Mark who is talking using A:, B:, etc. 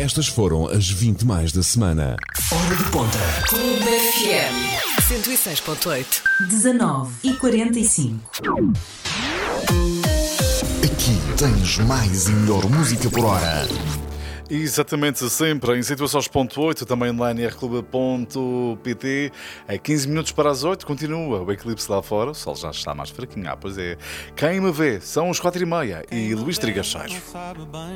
A: Estas foram as 20 mais da semana.
B: Hora de ponta.
C: Clube FM 106.8.
D: 19h45.
B: Aqui tens mais e melhor música por hora.
E: Exatamente, sempre em 106.8, também online rclube.pt. A 15 minutos para as 8, continua o eclipse lá fora, o sol já está mais fraquinho. Pois é. Quem me vê? São os 4h30 e Luís Trigacheiro.